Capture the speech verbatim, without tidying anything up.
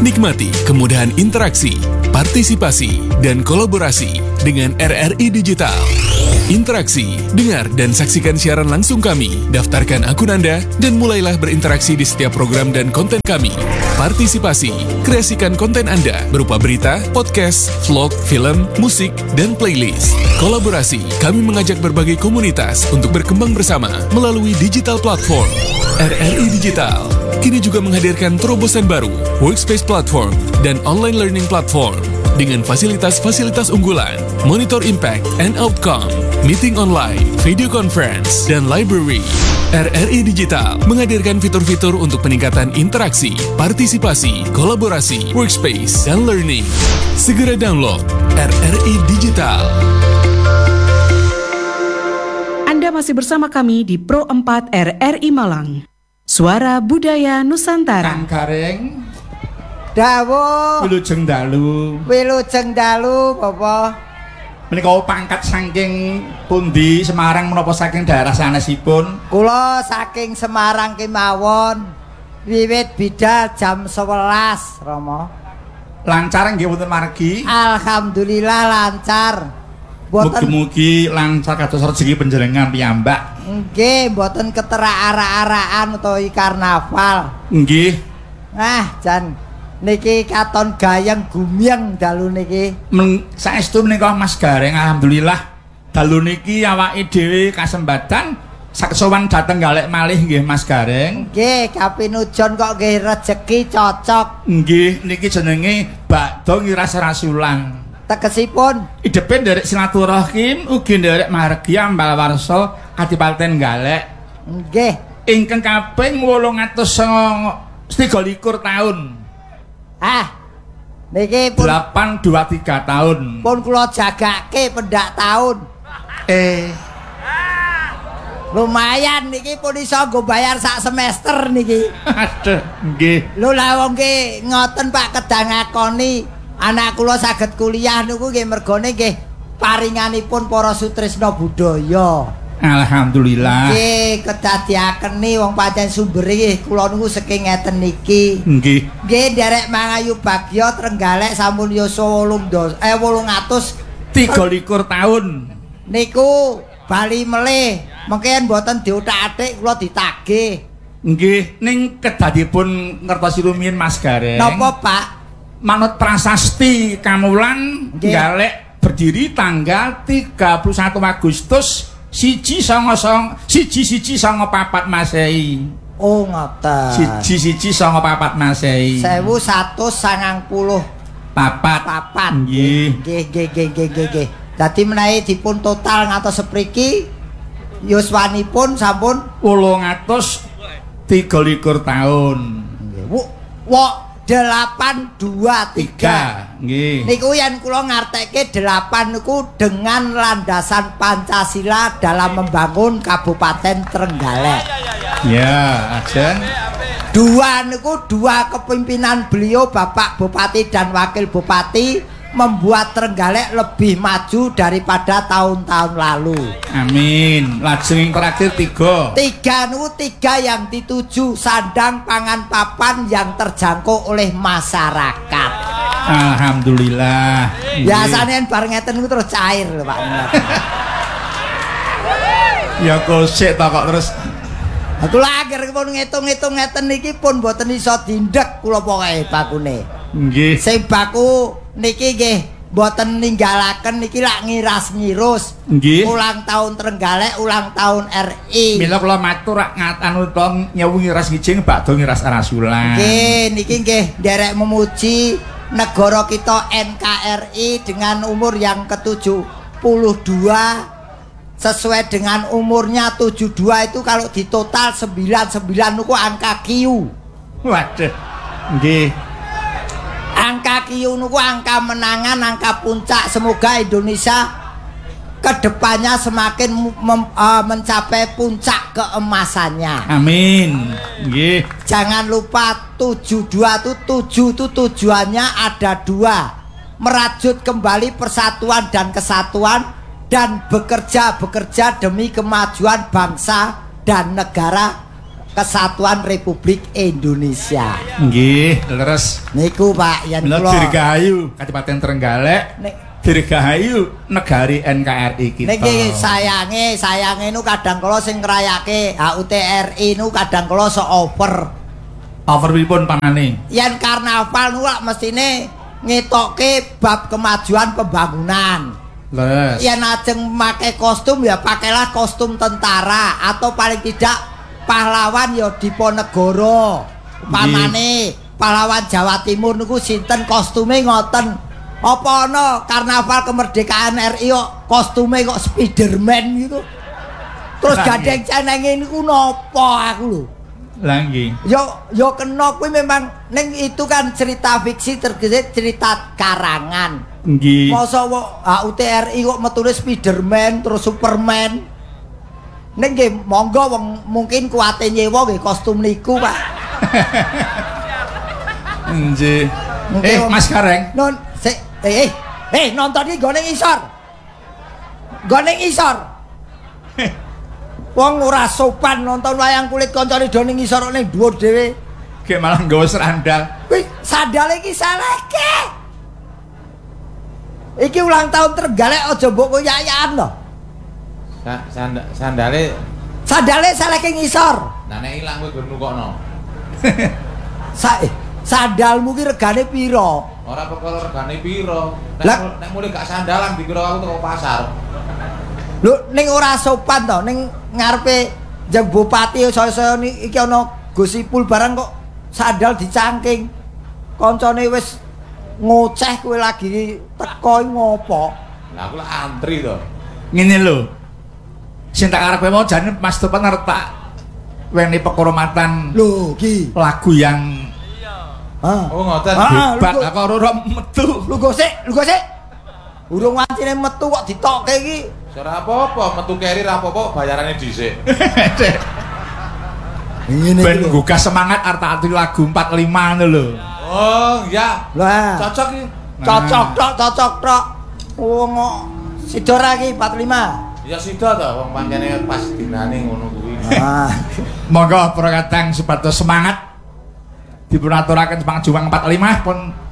Nikmati kemudahan interaksi, partisipasi, dan kolaborasi dengan R R I Digital. Interaksi, dengar dan saksikan siaran langsung kami, daftarkan akun Anda, dan mulailah berinteraksi di setiap program dan konten kami. Partisipasi, kreasikan konten Anda berupa berita, podcast, vlog, film, musik, dan playlist. Kolaborasi, kami mengajak berbagai komunitas untuk berkembang bersama melalui digital platform. R R I Digital kini juga menghadirkan terobosan baru, workspace platform, dan online learning platform dengan fasilitas-fasilitas unggulan, monitor impact and outcome, meeting online, video conference, dan library. R R I Digital menghadirkan fitur-fitur untuk peningkatan interaksi, partisipasi, kolaborasi, workspace, dan learning. Segera download R R I Digital. Anda masih bersama kami di Pro empat R R I Malang. Suara Budaya Nusantara. Kang Gareng dawuh wilujeng dalu. Wilujeng dalu, Bapak. Menika pangkat saking pundi Semarang menapa saking daerah sanesipun? Kula saking Semarang kemawon. Wiwit bidal jam sewelas, Rama. Lancar nggih wonten margi? Alhamdulillah lancar. Mugi-mugi lancar kados rezeki panjenengan piyambak. Nggih, mboten ketera ara-araan utawi karnaval. Nggih. Nah, jan niki katon gayeng gumyeng dalu niki. Men saestu menika Mas Gareng alhamdulillah dalu niki awake dhewe kasempatan saksowan dateng galek malih nggih Mas Gareng. Nggih, kapinujon kok nggih rezeki cocok. Nggih, niki jenenge bakdo ngiras rasulan. Tegesipun idepe nderek silaturahim ugi nderek margi ambal warsa Kadipaten Galek. Nggih. Ingkang kaping wolung atus tiga likur taun. Ah. Niki pun delapan dua tiga tahun. Pun kula jagake pendak taun. Eh. Lumayan niki pun iso nggo bayar sak semester niki. Aduh, nggih. Lho la wong nggih ngoten Pak kedang ngakoni anak kula saged kuliah niku nggih mergone nggih paringanipun para sutresna budaya. Alhamdulillah. Nggih kedadiaken ni wong pancen sumbere kula niku saking ngeten niki. Nggih. Nggih nderek Mangayu Bagya Trenggalek sampun yasa wolung dos eh wolung atus tiga likur taun. Niku bali melih mungkin mboten diutak-atik kula ditagih. Nggih, ning kedadipun ngertosi rumiyin Mas Gareng. Napa, Pak? Manut prasasti Kamulan Galek berdiri tanggal tiga puluh satu Agustus siji songo song siji siji songo papat Masehi. Oh ngoten. Siji siji songo papat Masehi. Sewu satus sangang puluh papat. Papat. Nggih. Nggih nggih nggih nggih nggih. Dadi menawi dipun total ngantos sepriki yuswanipun sampun wolung atus tiga likur taun. Nggih. Wok delapan dua tiga. Nggih. Niku yen kula ngartekke delapan niku dengan landasan Pancasila dalam membangun Kabupaten Trenggalek. Ya, ajeng. Dua niku dua kepemimpinan beliau Bapak Bupati dan Wakil Bupati membuat Trenggalek lebih maju daripada tahun-tahun lalu. Amin. Lajeng yang terakhir tiga. Tiga niku tiga yang dituju sandang pangan papan yang terjangkau oleh masyarakat. Alhamdulillah. Biasanya bareng ngeten niku terus cair lho Pak. Ya kosek to kok terus. Aku lagi pun ngitung-ngitung ngeten niki pun mboten iso dindek kula pokoke bakune. Nggih. Sing baku niki nggih mboten ninggalaken niki lak ngiras-ngirus. Nggih. Ulang tahun Trenggalek, ulang tahun R I. Mila kula matur rak ngatan to nyewu ngiras ngijing bakdo ngiras rasulan. Nggih, niki nggih nderek memuji negara kita N K R I dengan umur yang ke tujuh puluh dua. Sesuai dengan umurnya tujuh puluh dua itu kalau ditotal sembilan puluh sembilan niku angka Q. Waduh. Nggih. Angka Q niku angka menangan, angka puncak. Semoga Indonesia kedepannya semakin mem, uh, mencapai puncak keemasannya. Amin. Nggih. Jangan lupa tujuh puluh dua itu tujuh itu tujuannya ada dua. Merajut kembali persatuan dan kesatuan dan bekerja-bekerja demi kemajuan bangsa dan negara Kesatuan Republik Indonesia. Nggih, leres. Niku Pak yen kula kula Dirgahayu Kabupaten Trenggalek. Dirgahayu negari N K R I kita. Niki sayange, sayange nu kadang kala sing ngrayake H U T R I nu kadang kala so over. Over pripun pamane? Yen karnaval nu lak mestine ngetokke bab kemajuan pembangunan. Leres. Yen ajeng make kostum ya pakailah kostum tentara atau paling tidak pahlawan ya Diponegoro. Pamane pahlawan Jawa Timur niku sinten kostume ngoten. Apa ana karnaval kemerdekaan R I kok kostume kok Spiderman gitu. Terus gadeng cenenge niku napa aku lho. Lah nggih. Yo yo kena kuwi memang ning itu kan cerita fiksi tergese cerita karangan. Nggih. Masa H U T R I kok metune Spiderman terus Superman. Ning nggih monggo wong mungkin kuwate nyewa nggih kostum niku, Pak. Nggih. Eh, Mas Kareng. Non sik eh eh eh nonton iki gone ngisor. Gone ngisor. Wong ora sopan nonton wayang kulit kancane do ning ngisor ning dhuwur dhewe. Kayak malah nggawa serandal. Kuwi sandale iki salehke. Iki ulang tahun Trenggalek aja mbok koyak-koyakan lho. Sand sandale Sandale salehke ngisor. Lah nek ilang kowe gur nukokno. Sa eh, sandalmu ki regane pira? Ora perkara regane pira. Lah- Nek nek mulih gak sandalan dikira aku teko pasar. Lho ning ora sopan to ning ngarepe jeng bupati saya-saya iki ana gosipul barang kok sandal dicangking. Koncone wis ngoceh kowe lagi teko ngopo? Lah aku lah antri to. Ngene lho. Sing tak arep mau jane Mas Topan arep tak weni pekoromatan Lho iki. lagu yang Ah. Oh ngoten. Ah, hebat. lu- Lah kok ora metu. Lu gosik, lu gosik. Urung wancine metu kok ditokke iki. Ora apa-apa, metu keri ra apa-apa, bayarane dhisik. Ngene Ben iki lho. gugah semangat arta-arti lagu empat puluh lima ngono lho. Oh, iya. Lah, Cocok iki. cocok tok, cocok tok. Wong kok sidora iki empat puluh lima. Ya sida to, wong pancene pas dinane ngono kuwi. Ah. Monggo para kadang supados semangat dipunaturaken semangat juang empat puluh lima pun